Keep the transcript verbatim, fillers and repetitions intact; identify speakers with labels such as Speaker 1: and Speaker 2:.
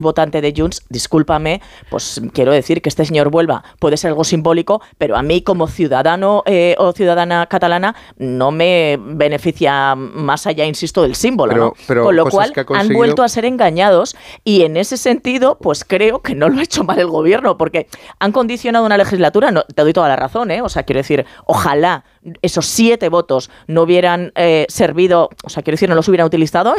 Speaker 1: votante de Junts, discúlpame, pues quiero decir que este señor vuelva puede ser algo simbólico, pero a mí como ciudadano eh, o ciudadana catalana no me beneficia más allá, insisto, del símbolo,
Speaker 2: pero,
Speaker 1: ¿no?
Speaker 2: pero
Speaker 1: Con lo cual
Speaker 2: ha conseguido...
Speaker 1: han vuelto a ser engañados y en ese sentido, pues creo que no lo ha hecho mal el gobierno, porque han condicionado una legislatura, no, te doy toda la razón, ¿eh? O sea, quiero decir, ojalá esos siete votos no hubieran eh, servido, o sea, quiero decir, no los hubieran utilizado